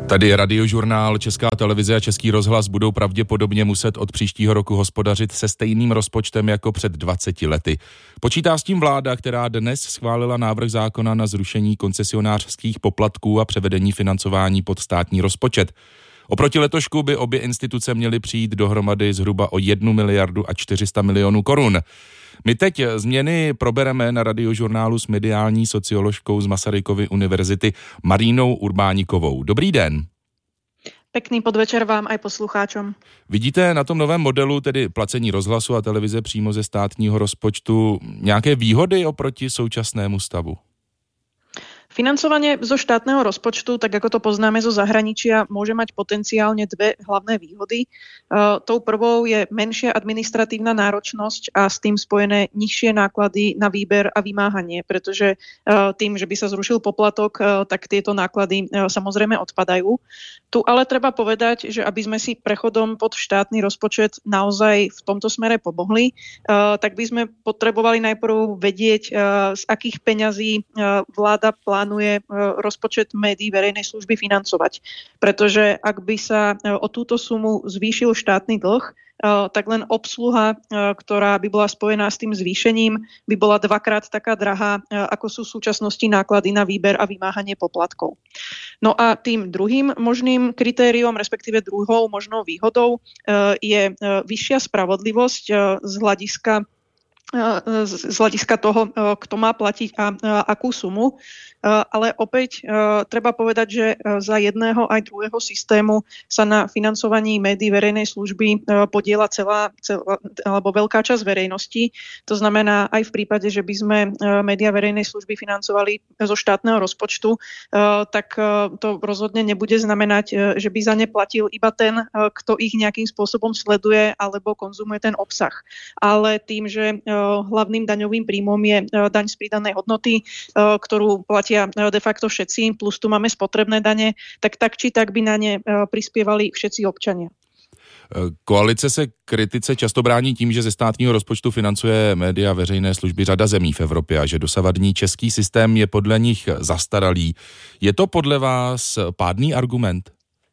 Tady Radiožurnál, Česká televize a Český rozhlas budou pravděpodobně muset od příštího roku hospodařit se stejným rozpočtem jako před 20 lety. Počítá s tím vláda, která dnes schválila návrh zákona na zrušení koncesionářských poplatků a převedení financování pod státní rozpočet. Oproti letošku by obě instituce měly přijít dohromady zhruba o 1 miliardu a 400 milionů korun. My teď změny probereme na Radiožurnálu s mediální socioložkou z Masarykovy univerzity Marínou Urbánikovou. Dobrý den. Pekný podvečer vám aj poslucháčom. Vidíte na tom novém modelu, tedy placení rozhlasu a televize přímo ze státního rozpočtu, nějaké výhody oproti současnému stavu? Financovanie zo štátneho rozpočtu, tak ako to poznáme zo zahraničia, môže mať potenciálne dve hlavné výhody. Tou prvou je menšia administratívna náročnosť a s tým spojené nižšie náklady na výber a vymáhanie, pretože tým, že by sa zrušil poplatok, tak tieto náklady samozrejme odpadajú. Tu ale treba povedať, že aby sme si prechodom pod štátny rozpočet naozaj v tomto smere pomohli, tak by sme potrebovali najprv vedieť, z akých peňazí vláda plánuje rozpočet médií verejnej služby financovať. Pretože ak by sa o túto sumu zvýšil štátny dlh, tak len obsluha, ktorá by bola spojená s tým zvýšením, by bola dvakrát taká drahá, ako sú v súčasnosti náklady na výber a vymáhanie poplatkov. No a tým druhým možným kritériom, respektíve druhou možnou výhodou je vyššia spravodlivosť z hľadiska toho, kto má platiť a akú sumu. Ale opäť treba povedať, že za jedného aj druhého systému sa na financovaní médií verejnej služby podieľa celá alebo veľká časť verejnosti. To znamená aj v prípade, že by sme médiá verejnej služby financovali zo štátneho rozpočtu, tak to rozhodne nebude znamenať, že by za ne platil iba ten, kto ich nejakým spôsobom sleduje alebo konzumuje ten obsah. Ale tým, že hlavným daňovým príjmom je daň z pridanej hodnoty, ktorú platia de facto všetci, plus tu máme spotrebné dane, tak či tak by na ne prispievali všetci občania. Koalice se kritice často brání tím, že ze státního rozpočtu financuje média veřejné služby řada zemí v Evropě a že dosavadní český systém je podle nich zastaralý. Je to podle vás pádný argument?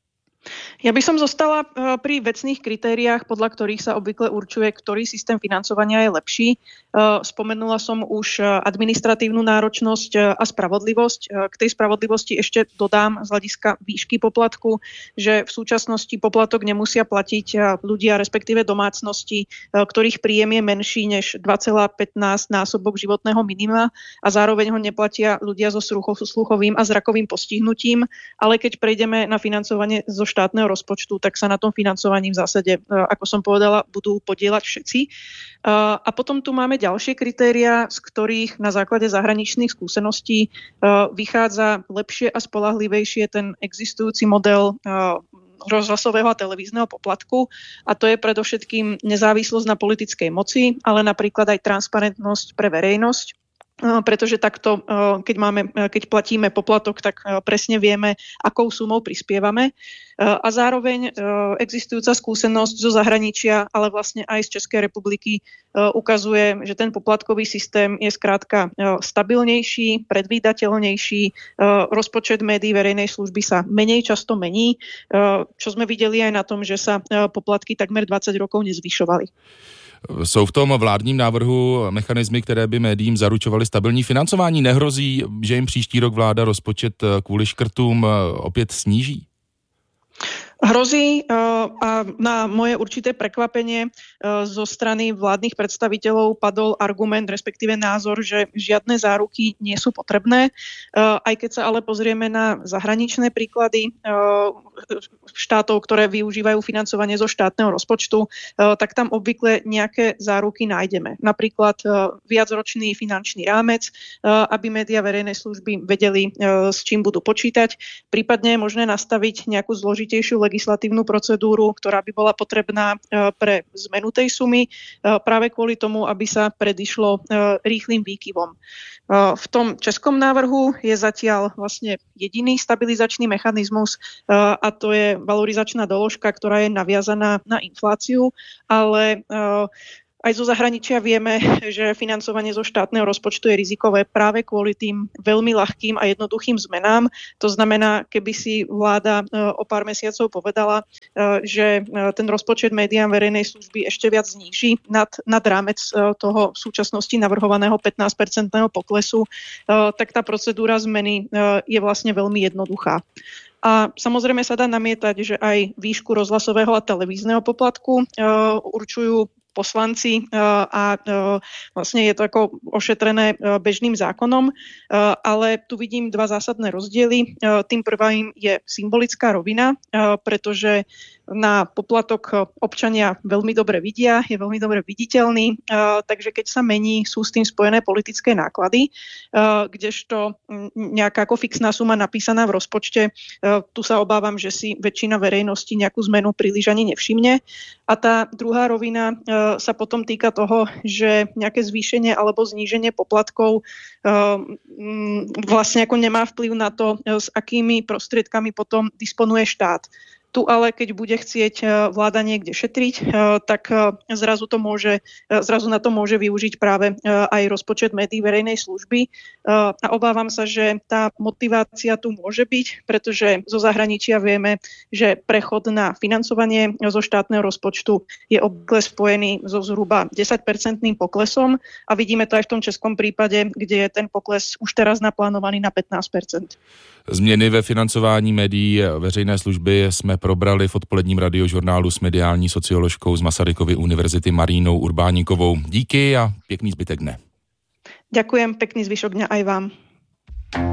Ja by som zostala pri vecných kritériách, podľa ktorých sa obvykle určuje, ktorý systém financovania je lepší. Spomenula som už administratívnu náročnosť a spravodlivosť. K tej spravodlivosti ešte dodám z hľadiska výšky poplatku, že v súčasnosti poplatok nemusia platiť ľudia, respektíve domácnosti, ktorých príjem je menší než 2,15 násobok životného minima a zároveň ho neplatia ľudia so sluchovým a zrakovým postihnutím, ale keď prejdeme na financovanie zo štátneho rozpočtu, tak sa na tom financovaní v zásade, ako som povedala, budú podieľať všetci. A potom tu máme ďalšie kritériá, z ktorých na základe zahraničných skúseností vychádza lepšie a spoľahlivejšie ten existujúci model rozhlasového a televízneho poplatku, a to je predovšetkým nezávislosť na politickej moci, ale napríklad aj transparentnosť pre verejnosť. Pretože takto, keď platíme poplatok, tak presne vieme, akou sumou prispievame. A zároveň existujúca skúsenosť zo zahraničia, ale vlastne aj z Českej republiky ukazuje, že ten poplatkový systém je skrátka stabilnejší, predvídateľnejší, rozpočet médií verejnej služby sa menej často mení, čo sme videli aj na tom, že sa poplatky takmer 20 rokov nezvyšovali. Jsou v tom vládním návrhu mechanismy, které by médiím zaručovaly stabilní financování? Nehrozí, že jim příští rok vláda rozpočet kvůli škrtům opět sníží? Hrozí a na moje určité prekvapenie zo strany vládnych predstaviteľov padol argument, respektíve názor, že žiadne záruky nie sú potrebné. Aj keď sa ale pozrieme na zahraničné príklady štátov, ktoré využívajú financovanie zo štátneho rozpočtu, tak tam obvykle nejaké záruky nájdeme. Napríklad viacročný finančný rámec, aby médiá verejnej služby vedeli, s čím budú počítať. Prípadne je možné nastaviť nejakú zložitejšiu legislatívnu procedúru, ktorá by bola potrebná pre zmenu tej sumy, práve kvôli tomu, aby sa predišlo rýchlym výkyvom. V tom českom návrhu je zatiaľ vlastne jediný stabilizačný mechanizmus a to je valorizačná doložka, ktorá je naviazaná na infláciu, ale Aj zo zahraničia vieme, že financovanie zo štátneho rozpočtu je rizikové práve kvôli tým veľmi ľahkým a jednoduchým zmenám. To znamená, keby si vláda o pár mesiacov povedala, že ten rozpočet médiám verejnej služby ešte viac zníži nad rámec toho v súčasnosti navrhovaného 15% poklesu, tak tá procedúra zmeny je vlastne veľmi jednoduchá. A samozrejme sa dá namietať, že aj výšku rozhlasového a televízneho poplatku určujú poslanci a vlastne je to ako ošetrené bežným zákonom, ale tu vidím dva zásadné rozdiely. Tým prvým je symbolická rovina, pretože na poplatok občania veľmi dobre vidia, je veľmi dobre viditeľný, takže keď sa mení, sú s tým spojené politické náklady, kdežto nejaká ako fixná suma napísaná v rozpočte, tu sa obávam, že si väčšina verejnosti nejakú zmenu príliš ani nevšimne. A tá druhá rovina sa potom týka toho, že nejaké zvýšenie alebo zníženie poplatkov vlastne ako nemá vplyv na to, s akými prostriedkami potom disponuje štát. Tu ale, keď bude chcieť vláda niekde šetriť, tak zrazu na to môže využiť práve aj rozpočet médií verejnej služby. A obávam sa, že tá motivácia tu môže byť, pretože zo zahraničia vieme, že prechod na financovanie zo štátneho rozpočtu je obvykle spojený so zhruba 10% poklesom a vidíme to aj v tom českom prípade, kde je ten pokles už teraz naplánovaný na 15%. Změny ve financování médií veřejné služby jsme probrali v odpoledním radiožurnálu s mediální socioložkou z Masarykovy univerzity Marínou Urbáníkovou. Díky a pěkný zbytek dne. Ďakujem, pekný zvyšok dňa aj vám.